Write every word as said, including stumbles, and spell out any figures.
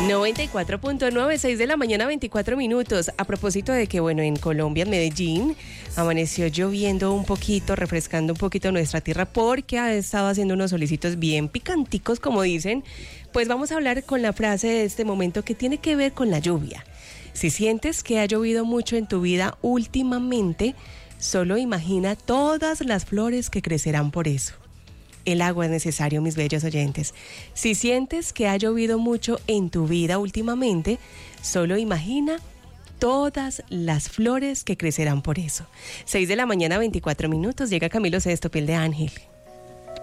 noventa y cuatro punto nueve, seis de la mañana, veinticuatro minutos. A propósito de que, bueno, en Colombia, en Medellín, amaneció lloviendo un poquito, refrescando un poquito nuestra tierra porque ha estado haciendo unos solicitos bien picanticos, como dicen. Pues vamos a hablar con la frase de este momento que tiene que ver con la lluvia. Si sientes que ha llovido mucho en tu vida últimamente, solo imagina todas las flores que crecerán por eso. El agua es necesario, mis bellos oyentes. Si sientes que ha llovido mucho en tu vida últimamente, solo imagina todas las flores que crecerán por eso. seis de la mañana, veinticuatro minutos. Llega Camilo Sesto, piel de ángel.